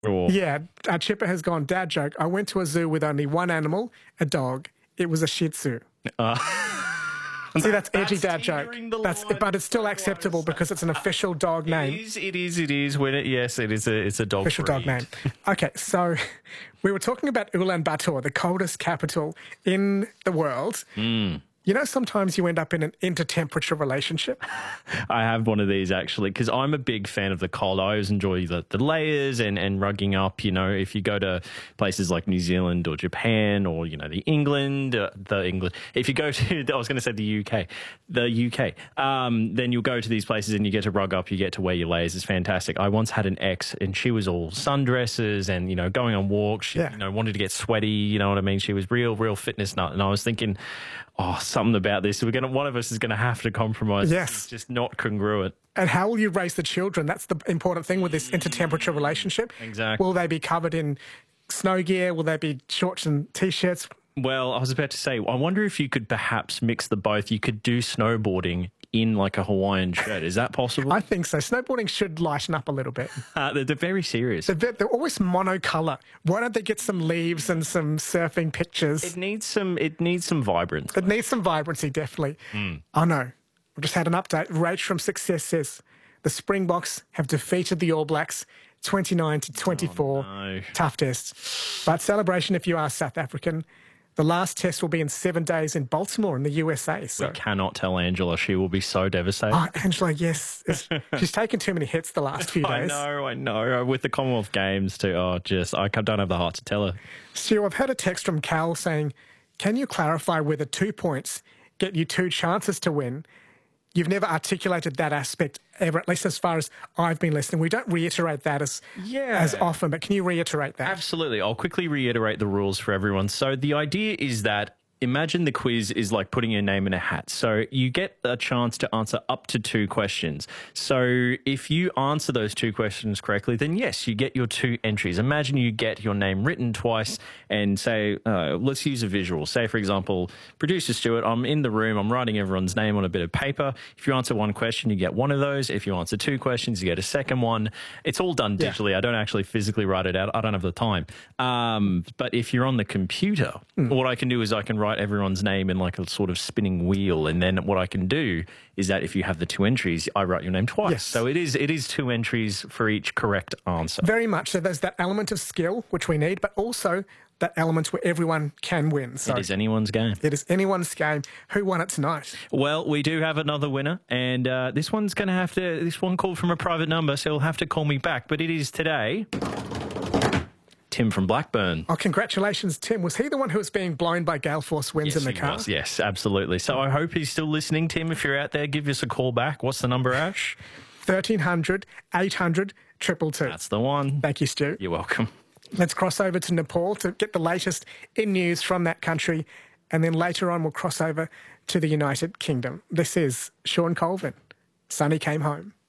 Or Yeah, Chipper has gone, dad joke. I went to a zoo with only one animal, a dog. It was a Shih Tzu. See, that's edgy dad joke. But it's still acceptable because it's an official dog name. It is. Yes, it is. It's a dog Official breed. dog name. Okay, so we were talking about Ulaanbaatar, the coldest capital in the world. You know, sometimes you end up in an intertemperature relationship. I have one of these, actually, because I'm a big fan of the cold. I always enjoy the layers and rugging up. You know, if you go to places like New Zealand or Japan or, you know, the England. If you go to, I was going to say the UK, then you'll go to these places and you get to rug up, you get to wear your layers. It's fantastic. I once had an ex and she was all sundresses and, you know, going on walks. She, you know, wanted to get sweaty. You know what I mean? She was real fitness nut. And I was thinking, oh, something about this. One of us is going to have to compromise. Yes. It's just not congruent. And how will you raise the children? That's the important thing with this intertemperature relationship. Exactly. Will they be covered in snow gear? Will they be shorts and T-shirts? Well, I was about to say, I wonder if you could perhaps mix the both. You could do snowboarding in like a Hawaiian shirt. Is that possible? I think so. Snowboarding should lighten up a little bit. They're very serious. They're always monocolour. Why don't they get some leaves and some surfing pictures? It needs some vibrance. It needs some vibrancy, definitely. Oh, no. We've just had an update. Rach from Success says the Springboks have defeated the All Blacks 29-24. Oh, no. Tough test. But celebration if you are South African. The last test will be in 7 days in Baltimore in the USA. So. We cannot tell Angela. She will be so devastated. Oh, Angela, yes. She's taken too many hits the last few days. I know. With the Commonwealth Games too. I don't have the heart to tell her. Stu, I've had a text from Cal saying, can you clarify whether 2 points get you 2 chances to win? You've never articulated that aspect ever, at least as far as I've been listening. We don't reiterate that as often, but can you reiterate that? Absolutely. I'll quickly reiterate the rules for everyone. So the idea is that imagine the quiz is like putting your name in a hat. So you get a chance to answer up to 2 questions. So if you answer those 2 questions correctly, then yes, you get your 2 entries. Imagine you get your name written twice and say, let's use a visual. Say, for example, producer Stuart, I'm in the room, I'm writing everyone's name on a bit of paper. If you answer 1 question, you get 1 of those. If you answer 2 questions, you get a second one. It's all done digitally. I don't actually physically write it out. I don't have the time. But if you're on the computer, what I can do is I can write everyone's name in like a sort of spinning wheel, and then what I can do is that if you have the 2 entries, I write your name twice. Yes. So it is 2 entries for each correct answer. Very much. So there's that element of skill, which we need, but also that element where everyone can win. So it is anyone's game. It is anyone's game. Who won it tonight? Well, we do have another winner, and this one called from a private number, so he'll have to call me back, but it is today Tim from Blackburn. Oh, congratulations, Tim. Was he the one who was being blown by gale force winds in the car? Was. Yes, absolutely. So I hope he's still listening. Tim, if you're out there, give us a call back. What's the number, Ash? 1300 800 222. That's the one. Thank you, Stu. You're welcome. Let's cross over to Nepal to get the latest in news from that country, and then later on we'll cross over to the United Kingdom. This is Sean Colvin. Sonny Came Home.